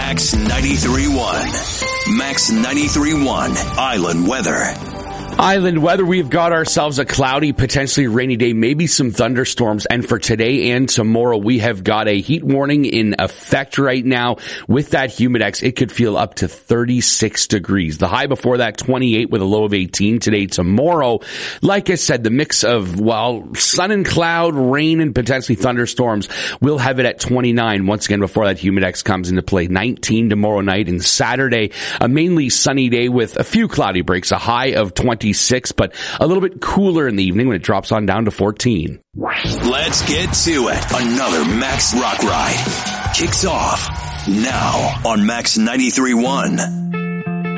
Max 93.1. Max 93.1 Island Weather. Island weather, we've got ourselves a cloudy, potentially rainy day, maybe some thunderstorms. And for today and tomorrow, we have got a heat warning in effect right now. With that Humidex, it could feel up to 36 degrees. The high before that, 28 with a low of 18 today, tomorrow. Like I said, the mix of, sun and cloud, rain and potentially thunderstorms, we'll have it at 29 once again before that Humidex comes into play. 19 tomorrow night, and Saturday, a mainly sunny day with a few cloudy breaks, a high of 26, but a little bit cooler in the evening when it drops on down to 14. Let's get to it. Another Max Rock Ride kicks off now on Max 93.1.